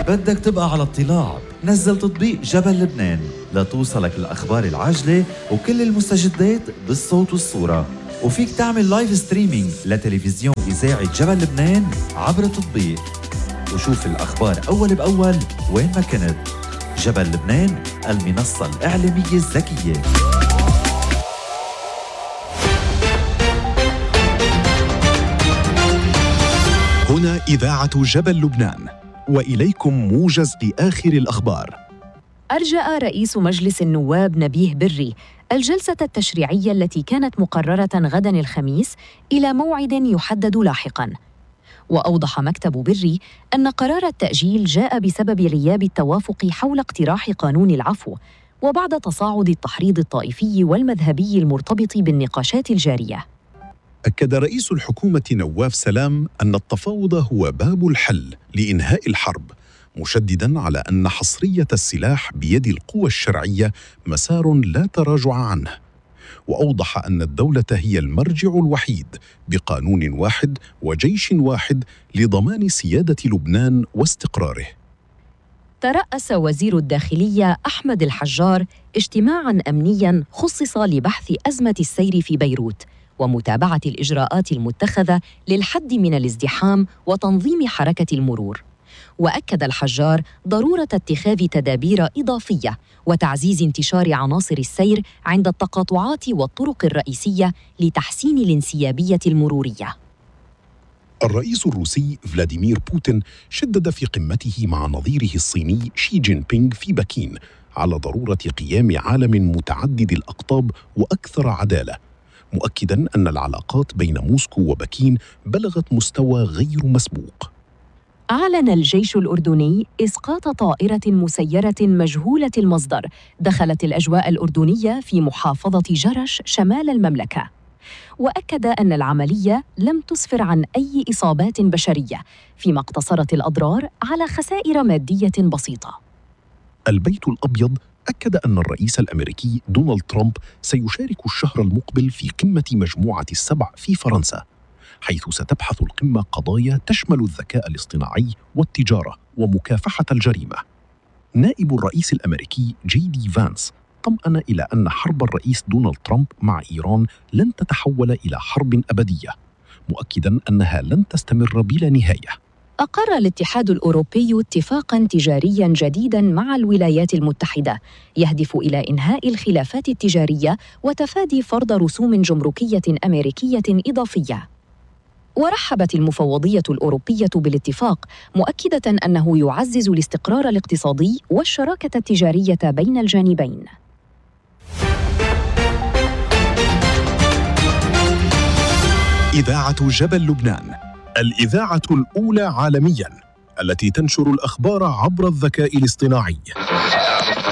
بدك تبقى على اطلاع، نزل تطبيق جبل لبنان لتوصلك الأخبار العاجلة وكل المستجدات بالصوت والصورة. وفيك تعمل لايف ستريمينج لتلفزيون إذاعة جبل لبنان عبر التطبيق، وشوف الأخبار أول بأول وين ما كنت. جبل لبنان، المنصة الإعلامية الذكية. هنا إذاعة جبل لبنان، وإليكم موجز لآخر الأخبار. أرجأ رئيس مجلس النواب نبيه بري الجلسة التشريعية التي كانت مقررة غداً الخميس إلى موعد يحدد لاحقاً. وأوضح مكتب بري أن قرار التأجيل جاء بسبب غياب التوافق حول اقتراح قانون العفو، وبعد تصاعد التحريض الطائفي والمذهبي المرتبط بالنقاشات الجارية. أكد رئيس الحكومة نواف سلام أن التفاوض هو باب الحل لإنهاء الحرب، مشدداً على أن حصرية السلاح بيد القوى الشرعية مسار لا تراجع عنه. وأوضح أن الدولة هي المرجع الوحيد بقانون واحد وجيش واحد لضمان سيادة لبنان واستقراره. ترأس وزير الداخلية أحمد الحجار اجتماعاً أمنياً خصص لبحث أزمة السير في بيروت ومتابعة الإجراءات المتخذة للحد من الازدحام وتنظيم حركة المرور. وأكد الحجار ضرورة اتخاذ تدابير إضافية وتعزيز انتشار عناصر السير عند التقاطعات والطرق الرئيسية لتحسين الانسيابية المرورية. الرئيس الروسي فلاديمير بوتين شدد في قمته مع نظيره الصيني شي جين بينغ في بكين على ضرورة قيام عالم متعدد الأقطاب وأكثر عدالة، مؤكداً أن العلاقات بين موسكو وبكين بلغت مستوى غير مسبوق. أعلن الجيش الأردني إسقاط طائرة مسيرة مجهولة المصدر دخلت الأجواء الأردنية في محافظة جرش شمال المملكة، وأكد أن العملية لم تسفر عن أي إصابات بشرية، فيما اقتصرت الأضرار على خسائر مادية بسيطة. البيت الأبيض أكد أن الرئيس الأمريكي دونالد ترامب سيشارك الشهر المقبل في قمة مجموعة السبع في فرنسا، حيث ستبحث القمة قضايا تشمل الذكاء الاصطناعي والتجارة ومكافحة الجريمة. نائب الرئيس الأمريكي جي دي فانس طمأن إلى أن حرب الرئيس دونالد ترامب مع إيران لن تتحول إلى حرب أبدية، مؤكداً أنها لن تستمر بلا نهاية. أقر الاتحاد الأوروبي اتفاقاً تجارياً جديداً مع الولايات المتحدة يهدف إلى إنهاء الخلافات التجارية وتفادي فرض رسوم جمركية أمريكية إضافية. ورحبت المفوضية الأوروبية بالاتفاق، مؤكدة أنه يعزز الاستقرار الاقتصادي والشراكة التجارية بين الجانبين. إذاعة جبل لبنان، الإذاعة الأولى عالمياً التي تنشر الأخبار عبر الذكاء الاصطناعي.